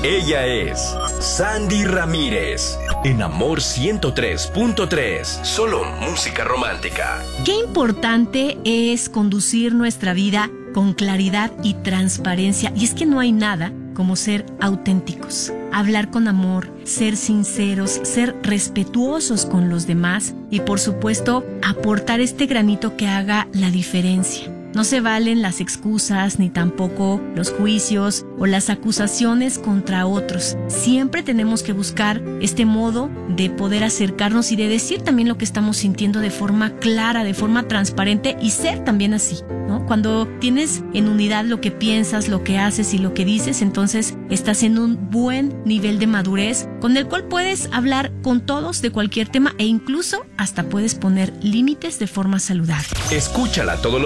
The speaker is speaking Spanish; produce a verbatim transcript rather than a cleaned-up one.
Ella es Sandy Ramírez. En Amor ciento tres punto tres. Solo música romántica. Qué importante es conducir nuestra vida con claridad y transparencia. Y es que no hay nada como ser auténticos, hablar con amor, ser sinceros, ser respetuosos con los demás y, por supuesto, aportar este granito que haga la diferencia. No se valen las excusas ni tampoco los juicios o las acusaciones contra otros. Siempre tenemos que buscar este modo de poder acercarnos y de decir también lo que estamos sintiendo de forma clara, de forma transparente y ser también así, ¿no? Cuando tienes en unidad lo que piensas, lo que haces y lo que dices, entonces estás en un buen nivel de madurez con el cual puedes hablar con todos de cualquier tema e incluso hasta puedes poner límites de forma saludable. Escúchala todos los